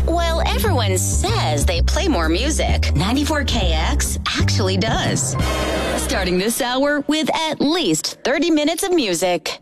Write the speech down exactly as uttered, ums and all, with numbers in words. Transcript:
While everyone says they play more music, ninety-four K X actually does. Starting this hour with at least thirty minutes of music.